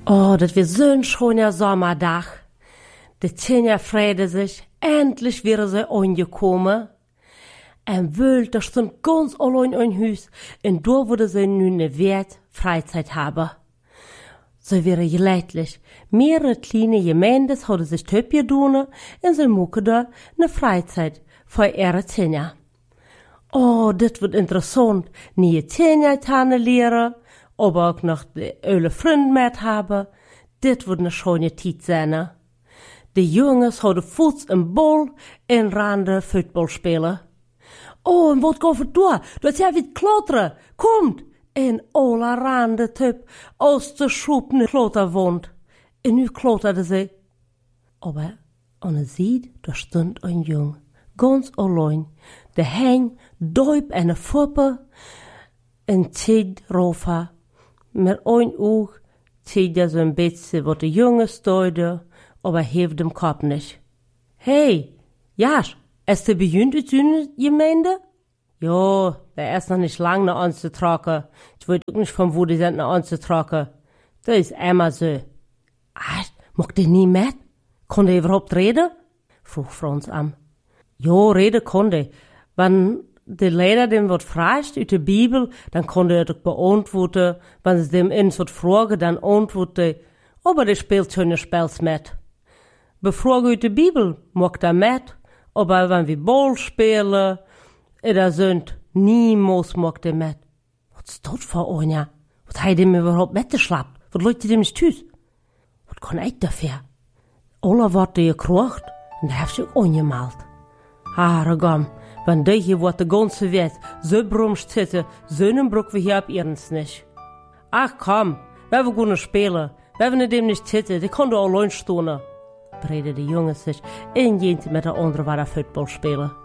Oh, das wird so ein schöner Sommerdag. Die Kinder freuen sich, endlich wären sie angekommen. Und Wölter stond ganz allein in Haus, und da würde sie nun eine Wert Freizeit haben. So wäre leidlich. Mehrere kleine Gemeinden hadden sich töpje doen, und sie machen da eine Freizeit für ihre Kinder. Oh, das wird interessant. Nie Kinder kennenlernen, aber auch noch die öle Freunde mit haben. Das wird eine schöne Zeit sein. Die Jungs hadden Fuß im Ball und randen Football spielen. Oh, en wat går för då? Då ser vi klottra. Komt! En alla rande typ aus der schupne klotterwand. En nu klottrade sie. Aber an der Seite, da stund ein Jung, ganz allein. Der häng, duip en een fuppe, en tid rofa. Met ein Oog tid er so ein bisschen, wat de Junge steude, aber heeft dem Kopf nicht. Hey, Jasch! Ist der beginnt in deiner Gemeinde? Ja, der ist noch nicht lang noch anzutragen. Ich weiß auch nicht, von wo die sind noch anzutragen. Das ist immer so. Ach, mag der nie mit? Kann der überhaupt reden? Frug Franz an. Ja, reden kann der. Wenn der Lehrer dem was fragt aus der Bibel, dann kann der das beantworten. Wenn sie dem ins was fragen, dann antwortet er. Aber der spielt schöne Spiels mit. Befragen aus der Bibel, mag der mit. Aber wenn wir Ball spielen, da sind niemals mag der mit. Was ist das für einer? Was hat dem überhaupt mitgeschleppt? Was läuft dem nicht tüß? Was kann ich dafür? Alle wird dir gekrocht und da hast du angemalt. Haregam, wenn die hier wird die ganze Welt so brumst sitzen, so einen Bruck wie hier ab ihrens nicht. Ach komm, wir wollen spielen. Wir wollen dem nicht sitzen, die kann doch allein stehen. Breden de jongens zich en jent met de andere waar Football spelen.